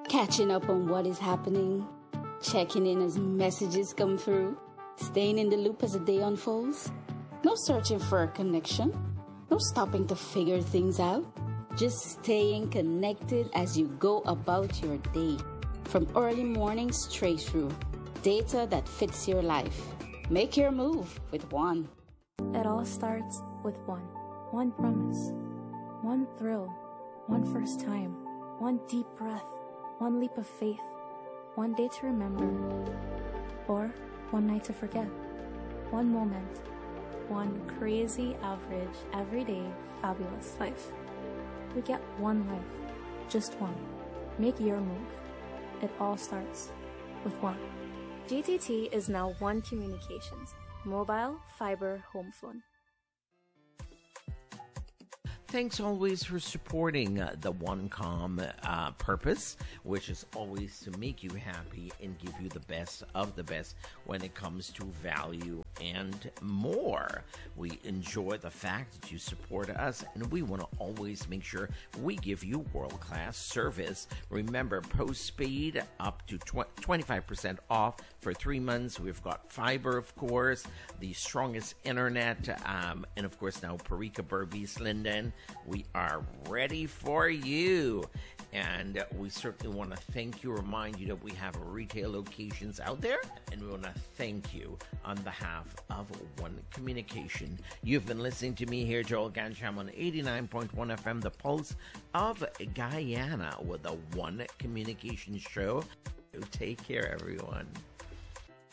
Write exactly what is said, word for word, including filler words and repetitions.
catching up on what is happening, checking in as messages come through, staying in the loop as the day unfolds. No searching for a connection, no stopping to figure things out, just staying connected as you go about your day. From early morning straight through, data that fits your life. Make your move with One. It all starts with one. One promise. One thrill. One first time. One deep breath. One leap of faith. One day to remember. Or one night to forget. One moment. One crazy, average, everyday, fabulous life. We get one life. Just one. Make your move. It all starts with one. G T T is now One Communications. Mobile, fiber, home phone. Thanks always for supporting uh, the OneCom uh, purpose, which is always to make you happy and give you the best of the best when it comes to value and more. We enjoy the fact that you support us, and we want to always make sure we give you world-class service. Remember, postpaid up to twenty-five percent off for three months. We've got fiber, of course, the strongest internet, um, and of course now Parika, Berbice, Linden. We are ready for you. And we certainly want to thank you, remind you that we have retail locations out there, and we want to thank you on behalf of One Communication. You've been listening to me here, Joel Gancham, on eighty-nine point one F M, the Pulse of Guyana, with the One Communication Show. Take care, everyone.